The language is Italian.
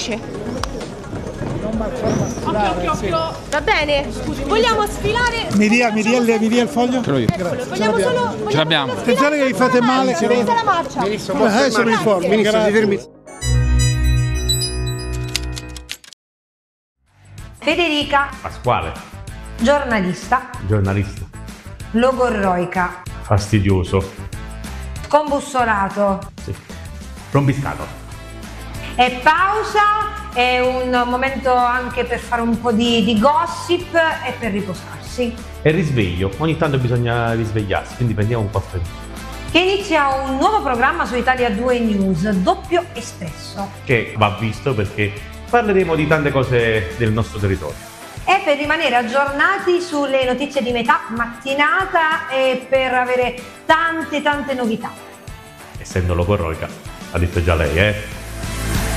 10. Va bene? Vogliamo sfilare? Mi dia il foglio? Ce l'ho io. Vogliamo solo... Ce l'abbiamo. Attenzione che vi fate male. Inizia la marcia. Adesso mi informo. Federica, Pasquale, giornalista, giornalista, logorroica, fastidioso, scombussolato. sì. Rombiscato, E pausa, è un momento anche per fare un po' di gossip e per riposarsi. e risveglio. Ogni tanto bisogna risvegliarsi, quindi prendiamo un po' freddo. Che inizia un nuovo programma su Italia 2 News, Doppio Espresso. Che va visto perché parleremo di tante cose del nostro territorio. E per rimanere aggiornati sulle notizie di metà mattinata e per avere tante novità. Essendo logorroica, ha detto già lei,